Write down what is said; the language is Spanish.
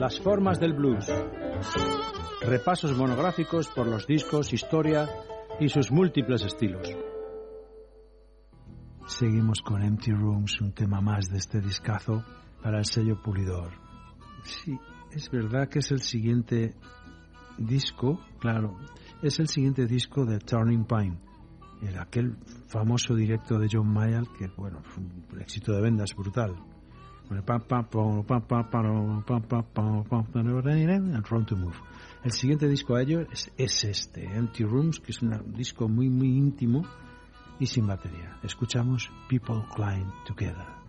Las formas del blues. Repasos monográficos por los discos, historia y sus múltiples estilos. Seguimos con Empty Rooms, un tema más de este discazo para el sello Pulidor. Sí, es verdad que es el siguiente disco, claro, es el siguiente disco de Turning Point, aquel famoso directo de John Mayall que, bueno, fue un éxito de ventas brutal. And Run to Move. El siguiente disco a ello es este, Empty Rooms, que es un disco muy, muy íntimo y sin batería. Escuchamos People Climb Together.